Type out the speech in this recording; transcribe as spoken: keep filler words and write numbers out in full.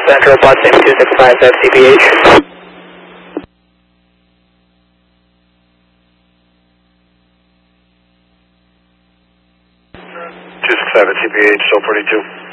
Center, bus name two six five F C P H. two six five at C P H, so forty-two.